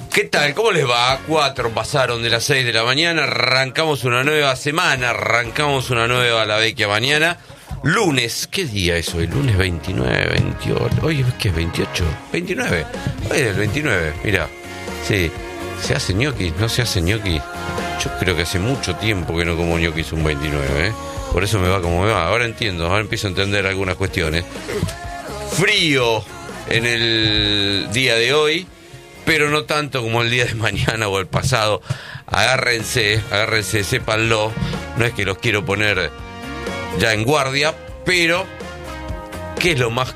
¿Qué tal? ¿Cómo les va? 4 pasaron de las 6 de la mañana, arrancamos una nueva semana, arrancamos una nueva La Vecchia Mañana. Lunes, ¿qué día es hoy? Lunes 29, 28, hoy ¿qué es? 28, 29, hoy es el 29, mira, sí, ¿se hace ñoquis? ¿No se hace ñoquis? Yo creo que hace mucho tiempo que no como ñoquis un 29, ¿eh? Por eso me va como me va, ahora entiendo, ahora empiezo a entender algunas cuestiones. Frío en el día de hoy, pero no tanto como el día de mañana o el pasado. Agárrense, sépanlo. No es que los quiero poner ya en guardia, pero ¿qué es lo más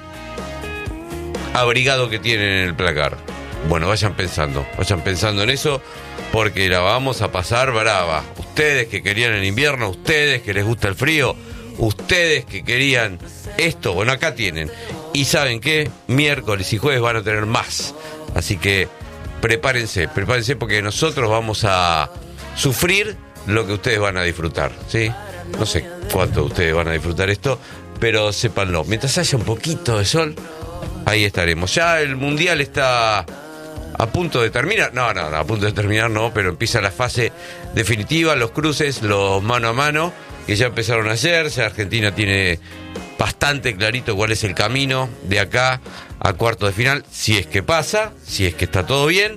abrigado que tienen en el placar? Bueno, vayan pensando en eso, porque la vamos a pasar brava. Ustedes que querían el invierno, ustedes que les gusta el frío, ustedes que querían esto, bueno, acá tienen. Y ¿saben qué? Miércoles y jueves van a tener más. Así que prepárense porque nosotros vamos a sufrir lo que ustedes van a disfrutar, ¿sí? No sé cuánto ustedes van a disfrutar esto, pero sépanlo. Mientras haya un poquito de sol, ahí estaremos. Ya el Mundial está a punto de terminar. No, a punto de terminar no, pero empieza la fase definitiva, los cruces, los mano a mano, que ya empezaron ayer. Ya Argentina tiene bastante clarito cuál es el camino de acá a cuartos de final, si es que pasa, si es que está todo bien,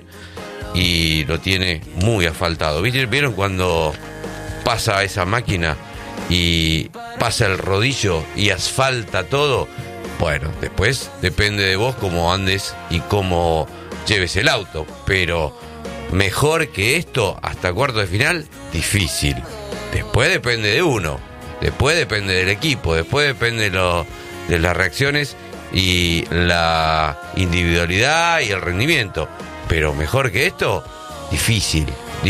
y lo tiene muy asfaltado. ¿Vieron cuando pasa esa máquina y pasa el rodillo y asfalta todo? Bueno, después depende de vos cómo andes y cómo lleves el auto, pero mejor que esto hasta cuartos de final, difícil. Después depende de uno, después depende del equipo, después depende de las reacciones y la individualidad y el rendimiento, pero mejor que esto, difícil.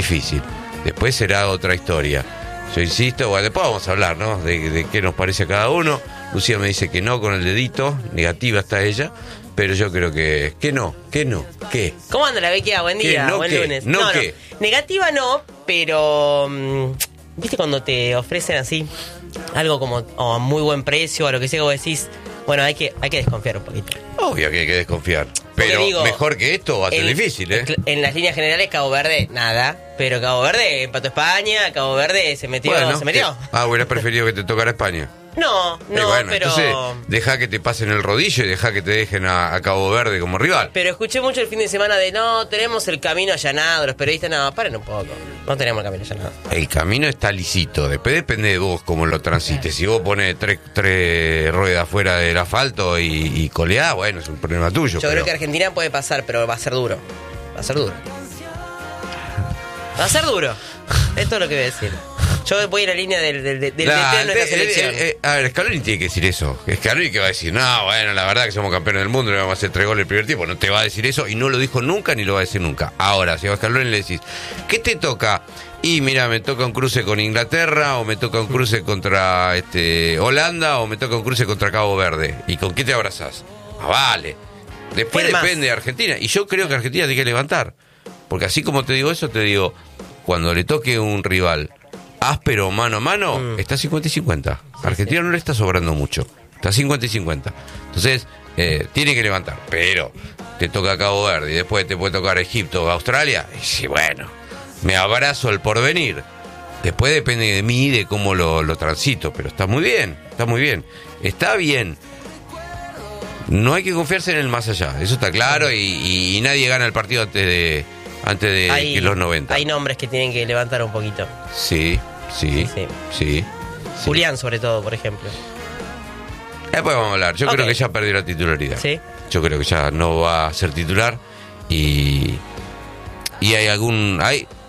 Después será otra historia. Yo insisto, bueno, después vamos a hablar, ¿no? De qué nos parece a cada uno. Lucía me dice que no con el dedito, negativa está ella, pero yo creo que no. ¿Cómo anda la Vecchia? Buen día, buen lunes. No. Negativa no, pero ¿viste cuando te ofrecen así algo como a muy buen precio, a lo que sea, vos decís, bueno, hay que desconfiar un poquito? Obvio que hay que desconfiar, pero digo, mejor que esto va a ser difícil, ¿eh? En las líneas generales, Cabo Verde, nada. Pero Cabo Verde empató España, Cabo Verde se metió. Hubieras preferido que te tocara España. No, bueno, pero entonces deja que te pasen el rodillo y deja que te dejen a Cabo Verde como rival. Pero escuché mucho el fin de semana de no, tenemos el camino allanado, los periodistas, no, paren un poco, no tenemos el camino allanado. El camino está lisito, después depende de vos cómo lo transites. Si vos pones tres ruedas fuera del asfalto y coleás, bueno, es un problema tuyo. Yo creo que Argentina puede pasar, pero va a ser duro. Va a ser duro. Esto es lo que voy a decir. Yo voy en la línea del de nuestra selección. A ver, Scaloni tiene que decir eso. Scaloni que va a decir, no, bueno, la verdad que somos campeones del mundo, le vamos a hacer 3 goles el primer tiempo. No te va a decir eso y no lo dijo nunca ni lo va a decir nunca. Ahora, si a Scaloni le decís, ¿qué te toca? Y mira, me toca un cruce con Inglaterra, o me toca un cruce contra Holanda, o me toca un cruce contra Cabo Verde. ¿Y con qué te abrazás? Vale. Después depende de Argentina. Y yo creo que Argentina tiene que levantar. Porque así como te digo eso, te digo, cuando le toque un rival áspero mano a mano, está 50-50. Argentina no le está sobrando mucho, está 50-50. Entonces, tiene que levantar. Pero te toca Cabo Verde y después te puede tocar Egipto o Australia. Y sí, bueno, me abrazo al porvenir. Después depende de mí, de cómo lo transito. Pero está muy bien. Está bien. No hay que confiarse en el más allá, eso está claro, y nadie gana el partido antes de que los 90. Hay nombres que tienen que levantar un poquito. Sí. Julián, sobre todo, por ejemplo. Después vamos a hablar. Yo creo que ya perdió la titularidad. ¿Sí? Yo creo que ya no va a ser titular. Y hay algún...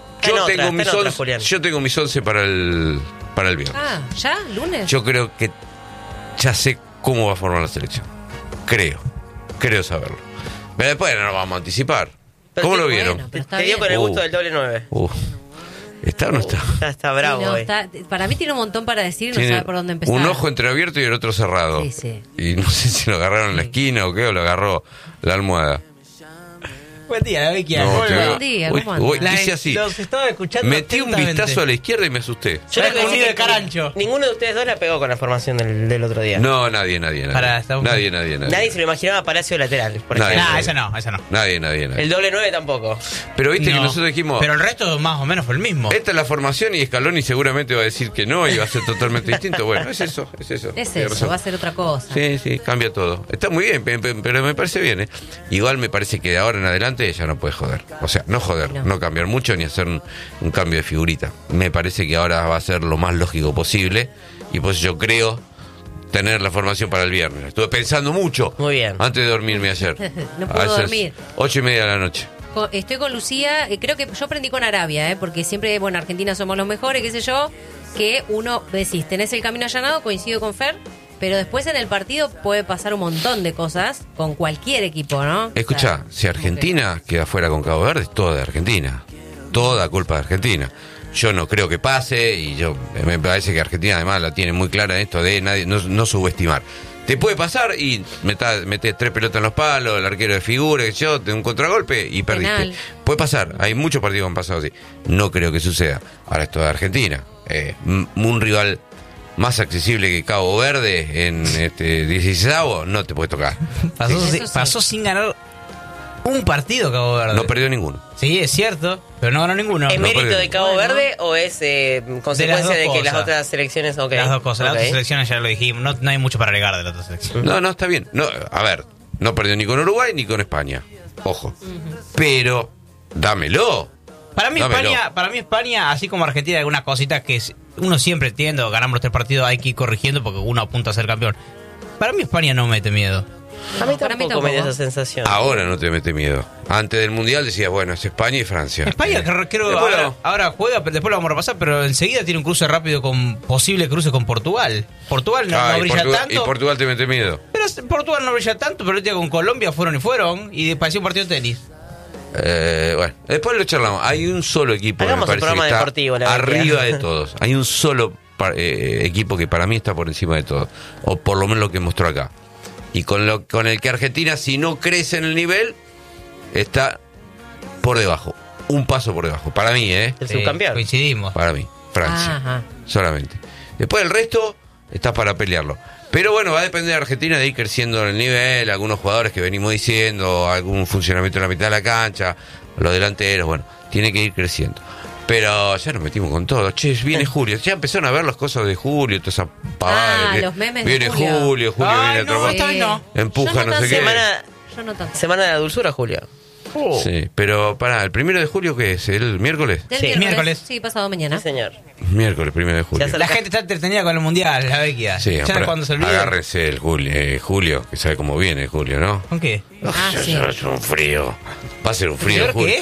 Yo tengo mis 11 para el viernes. Ah, ¿ya? ¿Lunes? Yo creo que ya sé cómo va a formar la selección. Creo saberlo. Pero después no lo vamos a anticipar. ¿Cómo lo vieron? Te dio con el gusto del doble 9. ¿Está o no está? Está bravo. No, para mí tiene un montón para decir, no sabe por dónde empezar. Un ojo entreabierto y el otro cerrado. Sí. Y no sé si lo agarraron en la esquina o qué, o lo agarró la almohada. Buen día, Vicky. Buen día, ¿cómo andas? Hice así. Los estaba escuchando. Metí un vistazo a la izquierda y me asusté. Yo creo que un nido de carancho. Ninguno de ustedes dos la pegó con la formación del otro día. No, nadie. Nadie se lo imaginaba a Palacio lateral, por Nadie. ejemplo. No, eso no. Nadie. El doble 9 tampoco. Pero viste que nosotros dijimos... Pero el resto más o menos fue el mismo. Esta es la formación y Scaloni seguramente va a decir que no y va a ser totalmente distinto. Bueno, es eso. Va a ser otra cosa. Sí, cambia todo. Está muy bien, pero me parece bien, ¿eh? Igual me parece que de ahora en adelante ya no puede joder. O sea, no cambiar mucho ni hacer un cambio de figurita. Me parece que ahora va a ser lo más lógico posible y pues yo creo tener la formación para el viernes. Estuve pensando mucho. Muy bien. Antes de dormirme ayer. No puedo dormir. 8:30 de la noche. Estoy con Lucía, creo que yo aprendí con Arabia, porque siempre, Argentina somos los mejores, qué sé yo, que uno, decís, tenés el camino allanado, coincido con Fer, pero después en el partido puede pasar un montón de cosas con cualquier equipo, ¿no? Escuchá, o sea, si Argentina queda fuera con Cabo Verde, es toda de Argentina. Toda culpa de Argentina. Yo no creo que pase y me parece que Argentina además la tiene muy clara en esto de no subestimar. Te puede pasar y metes 3 pelotas en los palos, el arquero de figura, un contragolpe y perdiste. Penal. Puede pasar, hay muchos partidos que han pasado así. No creo que suceda. Ahora es toda Argentina. Un rival más accesible que Cabo Verde en 16avo no te puede tocar. Pasó sin ganar un partido Cabo Verde. No perdió ninguno. Sí, es cierto, pero no ganó ninguno. ¿Es mérito de Cabo Verde o es consecuencia de que las otras selecciones... Las dos cosas, las otras selecciones ya lo dijimos, no hay mucho para alegar de las otras selecciones. No, está bien. No, a ver, no perdió ni con Uruguay ni con España. Ojo. Pero, dámelo. Para mí España, así como Argentina, hay algunas cositas que uno siempre entiende, ganamos los 3 partidos, hay que ir corrigiendo porque uno apunta a ser campeón. Para mí España no mete miedo. A mí tampoco me dio esa sensación. Ahora no te mete miedo. Antes del Mundial decías, bueno, es España y Francia. España, creo ahora juega, después lo vamos a repasar, pero enseguida tiene un cruce rápido posible cruce con Portugal. Portugal no brilla tanto. Y Portugal te mete miedo. Pero Portugal no brilla tanto, pero el día con Colombia fueron y pareció un partido de tenis. Bueno, después lo charlamos. Hay un solo equipo que me parece que está deportivo, arriba de todos. Hay un solo equipo que para mí está por encima de todos, o por lo menos lo que mostró acá. Y con el que Argentina, si no crece en el nivel, está por debajo. Un paso por debajo. Para mí, El subcampeón. Coincidimos. Para mí, Francia. Ajá. Solamente. Después el resto está para pelearlo. Pero bueno, va a depender de Argentina de ir creciendo en el nivel. Algunos jugadores que venimos diciendo, algún funcionamiento en la mitad de la cancha, los delanteros, bueno, tiene que ir creciendo. Pero ya nos metimos con todo. Che, viene Julio. Ya empezaron a ver las cosas de Julio, toda esa pavada. Los memes viene de Julio. Viene a trobar. No. Empuja, no sé qué. Semana de la dulzura, Julio. Sí, pero el 1 de julio, ¿qué es? ¿El miércoles? Miércoles. Sí, pasado mañana. Sí, señor. Miércoles, 1 de julio. La gente está entretenida con el Mundial, la Vecchia. Sí, ya cuando se olvida. Agárrese el Julio, que sabe cómo viene Julio, ¿no? ¿Con qué? Sí. Es un frío. Va a ser un frío, ¿Peor Julio. que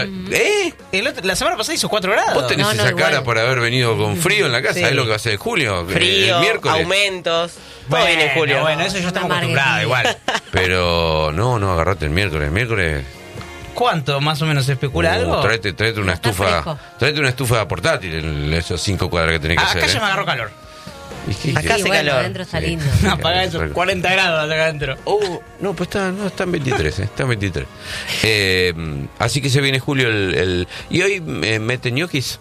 esto? La semana pasada hizo 4 grados. Vos tenés esa cara por haber venido con frío en la casa. Sí. ¿Sabés lo que va a ser Julio? Frío, el miércoles. Aumentos. Todo viene en julio. Bueno, eso ya estamos acostumbrados igual. Pero no, agarrate el miércoles. El miércoles... ¿Cuánto más o menos se especula algo? Tráete una estufa. Tráete una estufa portátil en esos 5 cuadras que tenés que hacer. Acá ya me agarró calor. Acá hace calor. Adentro está lindo. Apaga eso, 40 grados acá adentro. No, pues está en 23, está en 23. Así que se viene julio y hoy mete ñoquis.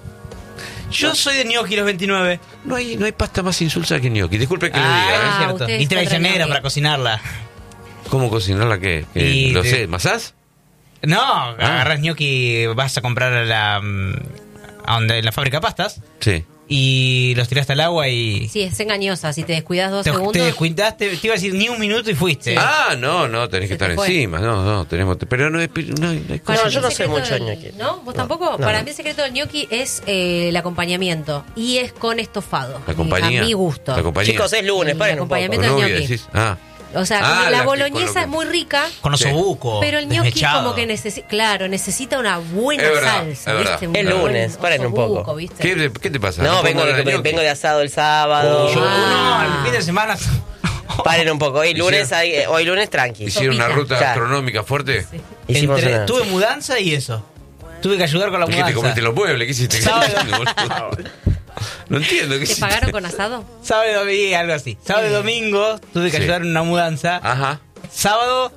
Yo soy de gnocchi los 29. No hay pasta más insulsa que gnocchi. Disculpe que le diga. Es cierto. Y traicionera para cocinarla. ¿Cómo cocinarla qué? Lo sé, ¿masás? No, agarrás gnocchi, vas a comprar en la fábrica de pastas. Sí. Y los tiraste al agua y... Sí, es engañosa. Si te descuidas 2 segundos... Te descuidaste, te iba a decir ni un minuto y fuiste. Sí. No, tenés que estar encima. No, tenemos... Pero no hay cosa. Yo no sé mucho de gnocchi. ¿No? ¿Vos tampoco? No. Para mí el secreto del gnocchi es el acompañamiento. Y es con estofado. La compañía. A mi gusto. La compañía. Chicos, es lunes, paren un poco. acompañamiento del gnocchi. Decís, O sea, la boloñesa es muy rica. Con osobuco. Pero el gnocchi como que necesita una buena salsa, ¿viste? Es lunes, paren un poco. ¿Viste? ¿Qué te pasa? No, vengo de asado el sábado. El fin de semana... Paren un poco. Hoy lunes tranqui. ¿Hicieron una ruta gastronómica fuerte? Sí. Tuve mudanza y eso. Tuve que ayudar con la mudanza. ¿Qué te comiste los muebles? ¿Qué hiciste? No entiendo. ¿Qué ¿Te pagaron con asado? Sábado y domingo, algo así. Sábado y domingo tuve que ayudar en una mudanza. Ajá. Sábado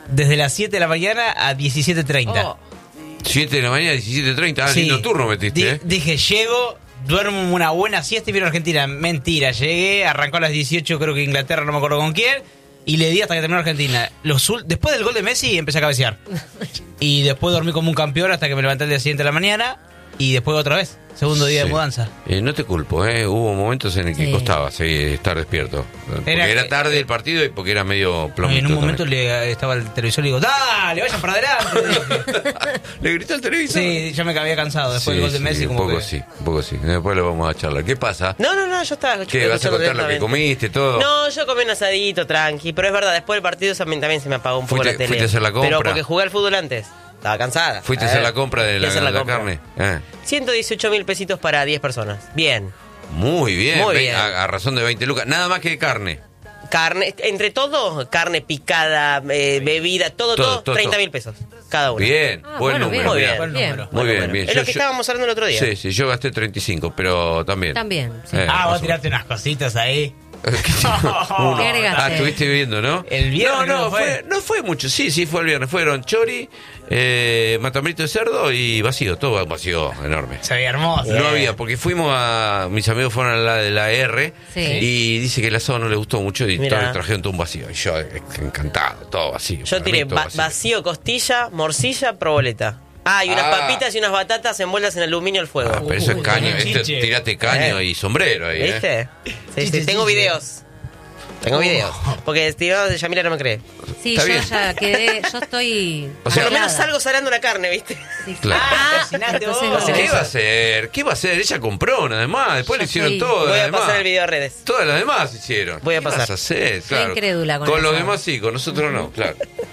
Desde las 7 de la mañana a 17:30. 7 de la mañana a 17:30. Sí. Lindo turno metiste, Dije, llego, duermo una buena siesta y vino a Argentina. Mentira, llegué, arrancó a las 18, creo que Inglaterra, no me acuerdo con quién. Y le di hasta que terminó Argentina. Después del gol de Messi empecé a cabecear. Y después dormí como un campeón hasta que me levanté el día siguiente de la mañana. Y después otra vez, segundo día de mudanza. No te culpo, hubo momentos en el que costaba estar despierto. Porque era tarde el partido y porque era medio plomito. En un momento estaba el televisor y digo, ¡dale, vayan para adelante! ¿Le gritó al televisor? Sí, ya me había cansado después del gol de Messi. Un poco sí. Después lo vamos a charlar. ¿Qué pasa? No, yo estaba... ¿Qué, vas a contar lo que comiste, todo? No, yo comí un asadito, tranqui. Pero es verdad, después del partido también se me apagó un poco la tele. ¿Fuiste a hacer la compra? Pero porque jugué al fútbol antes. Estaba cansada. ¿Fuiste a hacer la compra de la carne? 118.000 pesitos para 10 personas. Bien. Muy bien. A razón de 20 lucas. Nada más que carne. Carne, entre todo, carne picada, bebida, todo 30.000 pesos cada uno. Bien, buen número. Muy bien. Es lo que estábamos hablando el otro día. Sí, yo gasté 35, pero también. Sí. Vos tiraste unas cositas ahí. Estuviste viendo, ¿no? El viernes no fue mucho. Sí, fue el viernes. Fueron chori, matambrito de cerdo y vacío, todo vacío, enorme. Se veía hermoso. No había, porque mis amigos fueron a la de la R y dice que el asado no le gustó mucho y trajeron todo un vacío. Y yo encantado, todo vacío. Yo tiré vacío, costilla, morcilla, proboleta. Y unas papitas y unas batatas envueltas en aluminio al fuego. Pero eso es caño. Tirate caño y sombrero ahí. ¿Viste? Sí, tengo videos. Porque Yamila no me cree. Sí, yo ya quedé. Yo estoy. Por lo menos salgo salando la carne, ¿viste? Sí. Claro. ¿Qué va a hacer? Ella compró nada más. Después le hicieron todo. Voy a pasar el video a redes. Todas las demás hicieron. Voy a pasar. ¿Qué vas a hacer? Claro. Estoy incrédula con los demás sí, con nosotros no, claro.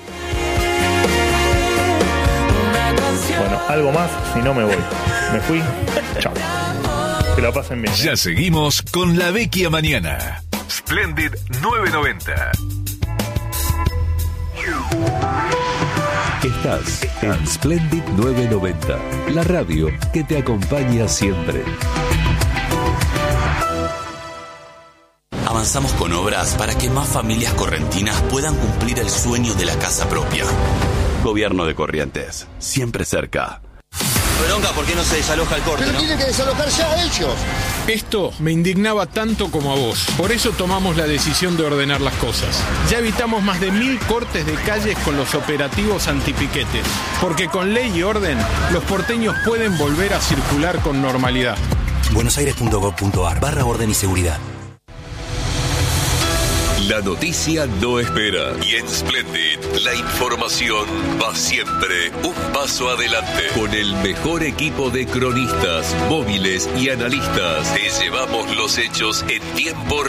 Bueno, algo más, si no me voy. Me fui. Chao. Que la pasen bien. Ya seguimos con La Vecchia Mañana. Splendid 990. Estás en Splendid 990, la radio que te acompaña siempre. Avanzamos con obras para que más familias correntinas puedan cumplir el sueño de la casa propia. Gobierno de Corrientes, siempre cerca. Bronca, ¿por qué no se desaloja el corte? Pero tienen que desalojar ya ellos. Esto me indignaba tanto como a vos. Por eso tomamos la decisión de ordenar las cosas. Ya evitamos más de 1000 cortes de calles con los operativos antipiquetes. Porque con ley y orden, los porteños pueden volver a circular con normalidad. buenosaires.gov.ar/orden y seguridad. La noticia no espera y en Splendid la información va siempre un paso adelante. Con el mejor equipo de cronistas, móviles y analistas te llevamos los hechos en tiempo